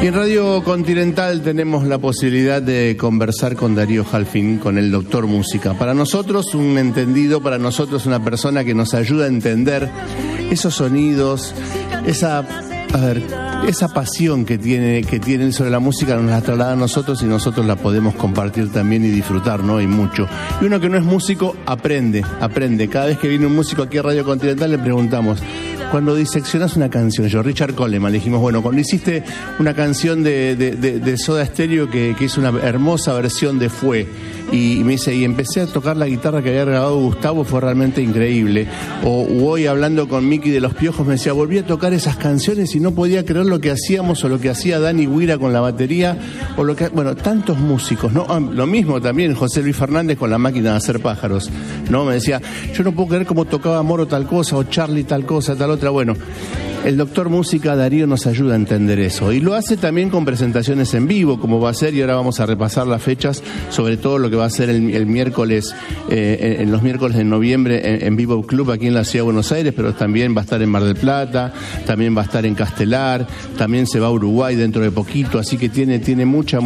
Y en Radio Continental tenemos la posibilidad de conversar con Darío Jalfín, con el doctor música. Para nosotros un entendido, para nosotros una persona que nos ayuda a entender esos sonidos, esa pasión que tiene él sobre la música, nos la traslada a nosotros y nosotros la podemos compartir también y disfrutar, ¿no? Y mucho. Y uno que no es músico aprende. Cada vez que viene un músico aquí a Radio Continental le preguntamos: cuando diseccionas una canción, Richard Coleman, le dijimos, bueno, cuando hiciste una canción de Soda Stereo que hizo una hermosa versión de Fue, y me dice, y empecé a tocar la guitarra que había grabado Gustavo, fue realmente increíble. O hoy hablando con Miki de Los Piojos, me decía, volví a tocar esas canciones y no podía creer lo que hacíamos, o lo que hacía Dani Guira con la batería, o lo que, bueno, tantos músicos, ¿no? Lo mismo también José Luis Fernández con la máquina de hacer pájaros, ¿no? Me decía, yo no puedo creer cómo tocaba Moro tal cosa, o Charlie tal cosa, tal otra. Bueno, el doctor música Darío nos ayuda a entender eso, y lo hace también con presentaciones en vivo, como va a ser, y ahora vamos a repasar las fechas, sobre todo lo que va a ser el miércoles, en los miércoles de noviembre en Vivo Club aquí en la Ciudad de Buenos Aires, pero también va a estar en Mar del Plata, también va a estar en Castelar, también se va a Uruguay dentro de poquito, así que tiene mucha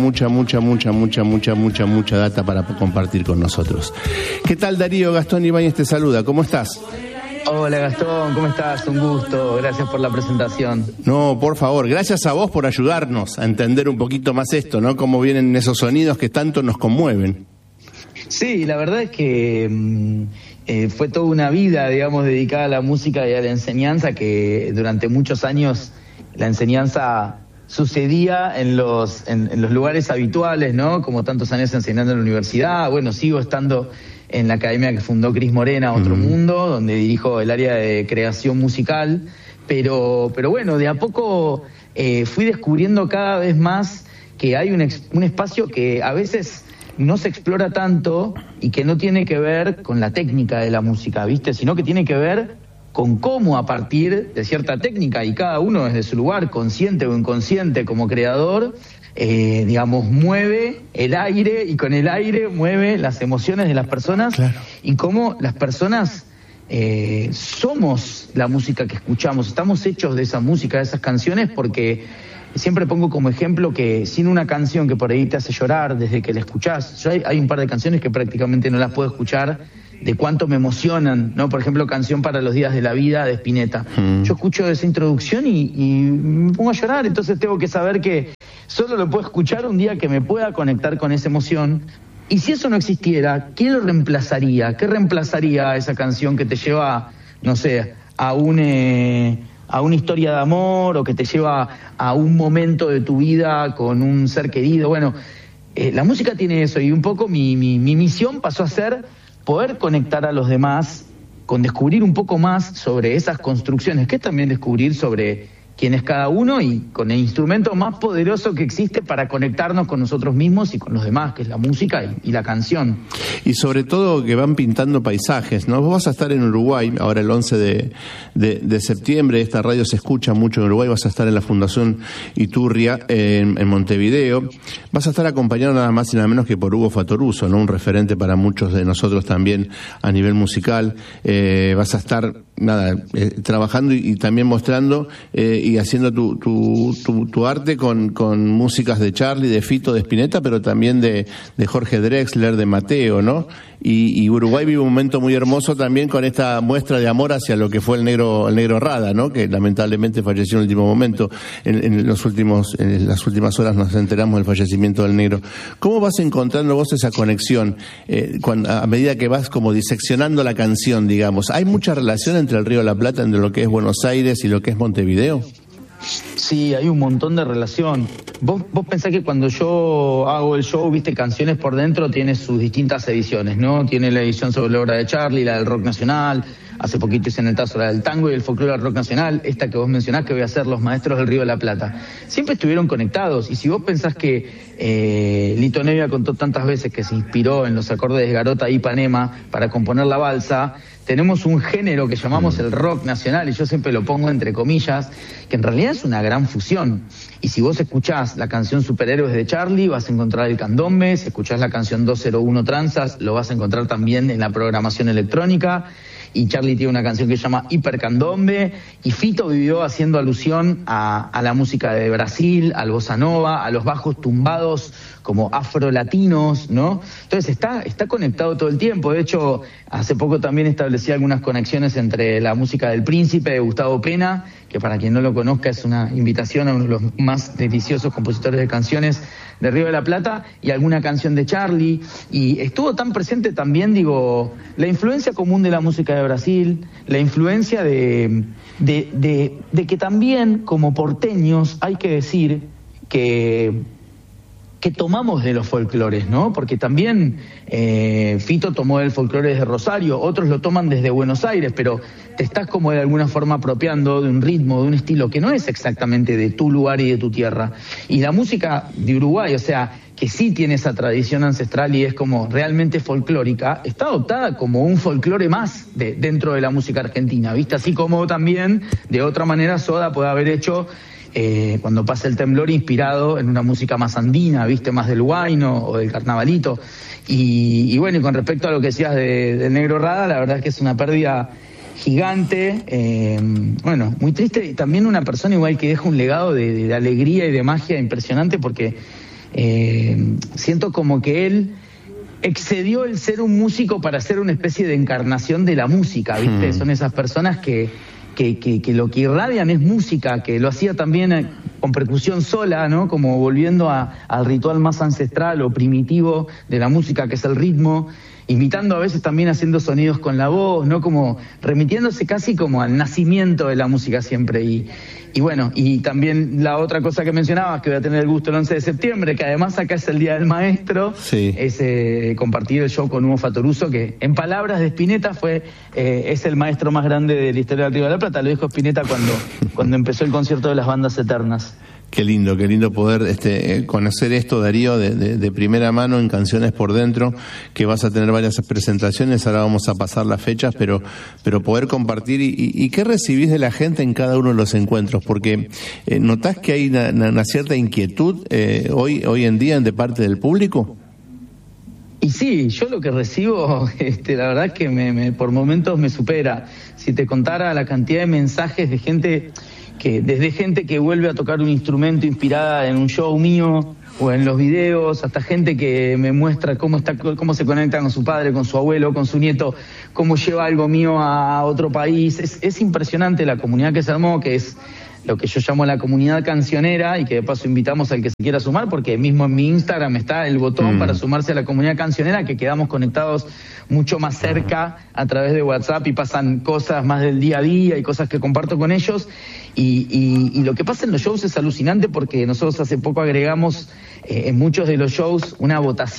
data para compartir con nosotros. ¿Qué tal, Darío? Gastón Ibáñez te saluda, ¿cómo estás? Hola Gastón, ¿cómo estás? Un gusto, gracias por la presentación. No, por favor, gracias a vos por ayudarnos a entender un poquito más esto, ¿no? Cómo vienen esos sonidos que tanto nos conmueven. Sí, la verdad es que fue toda una vida, digamos, dedicada a la música y a la enseñanza, que durante muchos años la enseñanza sucedía en los lugares habituales, ¿no? Como tantos años enseñando en la universidad. Bueno, sigo estando en la academia que fundó Cris Morena, Otro Mundo, donde dirijo el área de creación musical, pero bueno, de a poco fui descubriendo cada vez más que hay un espacio que a veces no se explora tanto y que no tiene que ver con la técnica de la música, ¿viste? Sino que tiene que ver con cómo, a partir de cierta técnica, y cada uno desde su lugar, consciente o inconsciente como creador, digamos, mueve el aire, y con el aire mueve las emociones de las personas. Claro. Y cómo las personas somos la música que escuchamos, estamos hechos de esa música, de esas canciones, porque siempre pongo como ejemplo que sin una canción que por ahí te hace llorar desde que la escuchás, yo hay un par de canciones que prácticamente no las puedo escuchar de cuánto me emocionan, ¿no? Por ejemplo, Canción para los días de la vida de Spinetta. Yo escucho esa introducción y me pongo a llorar, entonces tengo que saber que solo lo puedo escuchar un día que me pueda conectar con esa emoción. Y si eso no existiera, ¿qué lo reemplazaría? ¿Qué reemplazaría a esa canción que te lleva, no sé, a una historia de amor, o que te lleva a un momento de tu vida con un ser querido? Bueno, la música tiene eso, y un poco mi misión pasó a ser poder conectar a los demás con descubrir un poco más sobre esas construcciones, que es también descubrir sobre quién es cada uno, y con el instrumento más poderoso que existe para conectarnos con nosotros mismos y con los demás, que es la música y la canción. Y sobre todo que van pintando paisajes, ¿no? Vos vas a estar en Uruguay, ahora el 11 de septiembre, esta radio se escucha mucho en Uruguay, vas a estar en la Fundación Iturria, en Montevideo. Vas a estar acompañado nada más y nada menos que por Hugo Fatoruso, ¿no? Un referente para muchos de nosotros también a nivel musical. Vas a estar, trabajando y también mostrando y haciendo tu arte con músicas de Charlie, de Fito, de Spinetta, pero también de Jorge Drexler, de Mateo, ¿no? Y Uruguay vive un momento muy hermoso también con esta muestra de amor hacia lo que fue el negro Rada, ¿no? Que lamentablemente falleció en el último momento. En las últimas horas nos enteramos del fallecimiento del negro. ¿Cómo vas encontrando vos esa conexión a medida que vas como diseccionando la canción, digamos? ¿Hay mucha relación entre el Río de la Plata, entre lo que es Buenos Aires y lo que es Montevideo? Sí, hay un montón de relación. Vos pensás que cuando yo hago el show, viste, Canciones por Dentro tiene sus distintas ediciones, ¿no? Tiene la edición sobre la obra de Charlie, la del rock nacional, hace poquito hice en el Tazo la del tango y el folclore del rock nacional, esta que vos mencionás que voy a hacer Los Maestros del Río de la Plata. Siempre estuvieron conectados, y si vos pensás que Lito Nevia contó tantas veces que se inspiró en los acordes de Garota y Ipanema para componer la balsa, tenemos un género que llamamos el rock nacional, y yo siempre lo pongo entre comillas, que en realidad es una gran fusión. Y si vos escuchás la canción Superhéroes de Charlie, vas a encontrar el candombe. Si escuchás la canción 201 Tranzas, lo vas a encontrar también en la programación electrónica. y Charly tiene una canción que se llama Hipercandombe, y Fito vivió haciendo alusión a la música de Brasil, al bossa nova, a los bajos tumbados como afrolatinos, ¿no? Entonces está conectado todo el tiempo. De hecho, hace poco también establecí algunas conexiones entre la música del Príncipe de Gustavo Pena, que para quien no lo conozca es una invitación a uno de los más deliciosos compositores de canciones de Río de la Plata, y alguna canción de Charly, y estuvo tan presente también, digo, la influencia común de la música de Brasil, la influencia de que también como porteños hay que decir que tomamos de los folclores, ¿no? Porque también Fito tomó del folclore desde Rosario, otros lo toman desde Buenos Aires, pero te estás como de alguna forma apropiando de un ritmo, de un estilo que no es exactamente de tu lugar y de tu tierra. Y la música de Uruguay, o sea, que sí tiene esa tradición ancestral y es como realmente folclórica, está adoptada como un folclore más dentro de la música argentina, ¿viste? Así como también, de otra manera, Soda puede haber hecho Cuando pasa el temblor, inspirado en una música más andina, viste, más del huayno o del carnavalito. Y bueno, y con respecto a lo que decías del Negro Rada, la verdad es que es una pérdida gigante, bueno, muy triste, y también una persona igual que deja un legado de alegría y de magia impresionante, porque siento como que él excedió el ser un músico para ser una especie de encarnación de la música, ¿viste? Son esas personas que lo que irradian es música, que lo hacía también con percusión sola, ¿no? Como volviendo al ritual más ancestral o primitivo de la música, que es el ritmo, imitando a veces también haciendo sonidos con la voz, ¿no? Como remitiéndose casi como al nacimiento de la música siempre. Y bueno, y también la otra cosa que mencionabas, que voy a tener el gusto el 11 de septiembre, que además acá es el Día del Maestro, sí, es compartir el show con Hugo Fatoruso, que en palabras de Spinetta es el maestro más grande de la historia del Río de la Plata. Lo dijo Spinetta cuando empezó el concierto de las bandas eternas. Qué lindo poder conocer esto, Darío, de primera mano en Canciones por Dentro, que vas a tener varias presentaciones, ahora vamos a pasar las fechas, pero poder compartir y qué recibís de la gente en cada uno de los encuentros, porque ¿notás que hay una cierta inquietud hoy en día de parte del público? Y sí, yo lo que recibo, la verdad es que por momentos me supera. Si te contara la cantidad de mensajes de gente desde gente que vuelve a tocar un instrumento inspirada en un show mío o en los videos, hasta gente que me muestra cómo se conecta con su padre, con su abuelo, con su nieto, cómo lleva algo mío a otro país. Es impresionante la comunidad que se armó, que es lo que yo llamo la comunidad cancionera, y que de paso invitamos al que se quiera sumar, porque mismo en mi Instagram está el botón para sumarse a la comunidad cancionera, que quedamos conectados mucho más cerca a través de WhatsApp y pasan cosas más del día a día y cosas que comparto con ellos. Y lo que pasa en los shows es alucinante, porque nosotros hace poco agregamos en muchos de los shows una votación